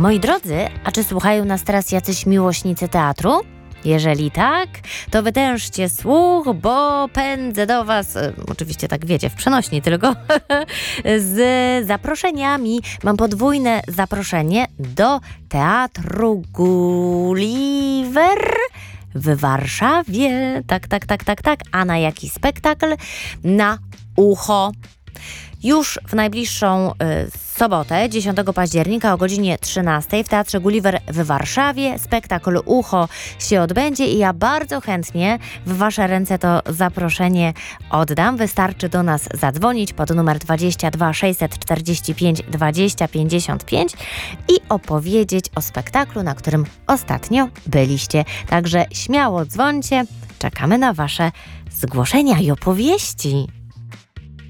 Moi drodzy, a czy słuchają nas teraz jacyś miłośnicy teatru? Jeżeli tak, to wytężcie słuch, bo pędzę do was, oczywiście tak wiecie, w przenośni tylko, z zaproszeniami. Mam podwójne zaproszenie do Teatru Gulliver w Warszawie. Tak. A na jaki spektakl? Na Ucho. Już w najbliższą sobotę, 10 października o godzinie 13 w Teatrze Gulliver w Warszawie spektakl Ucho się odbędzie i ja bardzo chętnie w wasze ręce to zaproszenie oddam. Wystarczy do nas zadzwonić pod numer 22 645 20 55 i opowiedzieć o spektaklu, na którym ostatnio byliście. Także śmiało dzwońcie, czekamy na wasze zgłoszenia i opowieści.